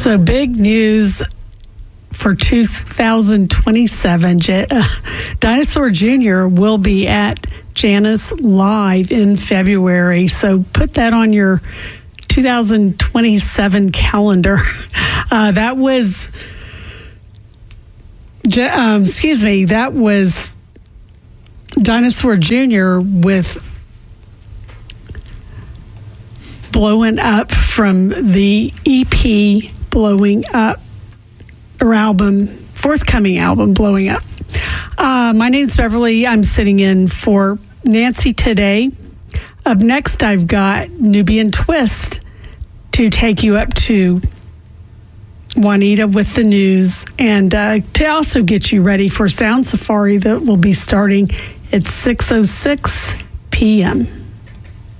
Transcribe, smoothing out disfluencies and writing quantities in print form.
So big news for 2027. Dinosaur Jr. will be at Janus Live in February. So put that on your 2027 calendar. That was Dinosaur Jr. with Blowing Up from the EP Blowing Up, or album, forthcoming album, Blowing Up. My name's Beverly. I'm sitting in for Nancy today. Up next, I've got Nubian Twist to take you up to Juanita with the news, and to also get you ready for Sound Safari that will be starting at 6:06 p.m.